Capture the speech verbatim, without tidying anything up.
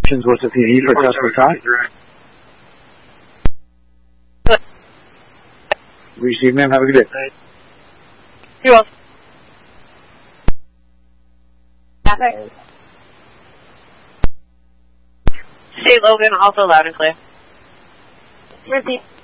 What's the P D for Tesla Talk? Receive, ma'am. Have a good day. You're welcome. State Logan, also loud and clear. Repeat.